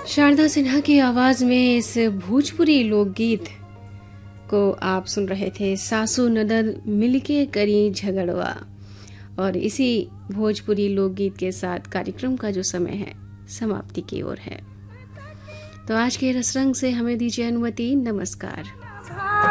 शारदा सिन्हा की आवाज में इस भोजपुरी लोकगीत को आप सुन रहे थे। सासू ननद मिलके करी झगड़वा। और इसी भोजपुरी लोकगीत के साथ कार्यक्रम का जो समय है समाप्ति की ओर है। तो आज के रसरंग से हमें दीजिए अनुमति। नमस्कार।